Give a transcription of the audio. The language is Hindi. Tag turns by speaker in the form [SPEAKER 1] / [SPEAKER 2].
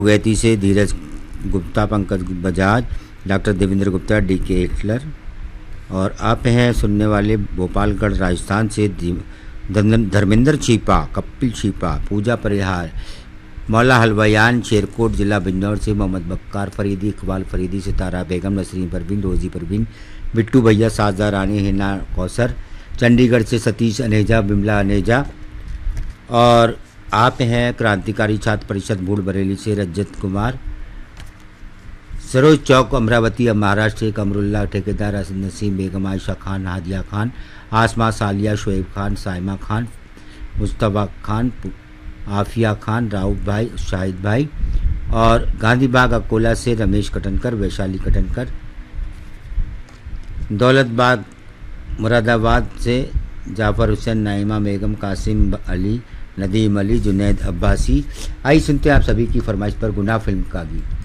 [SPEAKER 1] कुवैती से धीरज Gupta, Pankaj Bajaj, doctor Devendra Gupta, DK Hitler. और आप हैं सुनने वाले भोपालगढ़ राजस्थान से धर्मेंद्र छीपा, कपिल छीपा, पूजा परिहार, मौला हलवायान, शेरकोट जिला बिजनौर से मोहम्मद बक्कार फरीदी, इकबाल फरीदी, सितारा बेगम, नसरीन परवीन, रोजी परवीन, बिट्टू भैया, साजा रानी, हिना कौसर, चंडीगढ़ से सतीश अनेजा, बिमला अनेजा। और आप हैं क्रांतिकारी छात्र परिषद भूड़ बरेली से रजत कुमार, सरोज चौक अमरावती महाराष्ट्र से कमरुल्ला, ठेकेदार नसीम बेगम, आयशा खान, हादिया खान, आसमा सालिया, शुएब खान, साइमा खान, मुस्तफा खान, आफिया खान, राउत भाई, शाहिद भाई। और गांधी बाग अकोला से रमेश कटनकर, वैशाली कटनकर, दौलत बाग मुरादाबाद से जाफर हुसैन, नाइमा बेगम, कासिम अली, नदीम अली, जुनैद अब्बासी। आइए सुनते हैं आप सभी की फरमाइश पर गुनाह फिल्म का गीत।